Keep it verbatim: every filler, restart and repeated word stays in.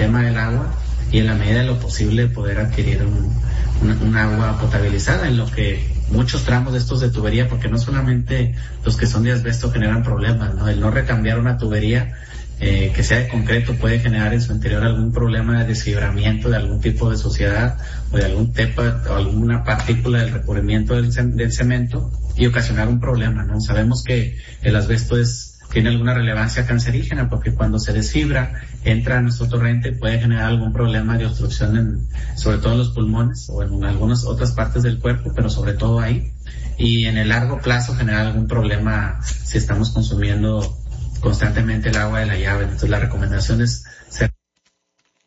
tema del agua y en la medida de lo posible poder adquirir un, un, un agua potabilizada, en lo que muchos tramos de estos de tubería, porque no solamente los que son de asbesto generan problemas, ¿no? El no recambiar una tubería eh, que sea de concreto puede generar en su interior algún problema de desfibramiento de algún tipo de suciedad o de algún tepa o alguna partícula del recubrimiento del, del cemento y ocasionar un problema, ¿no? Sabemos que el asbesto es tiene alguna relevancia cancerígena porque cuando se desfibra, entra a nuestro torrente y puede generar algún problema de obstrucción, en, sobre todo en los pulmones o en algunas otras partes del cuerpo, pero sobre todo ahí. Y en el largo plazo generar algún problema si estamos consumiendo constantemente el agua de la llave. Entonces la recomendación es ser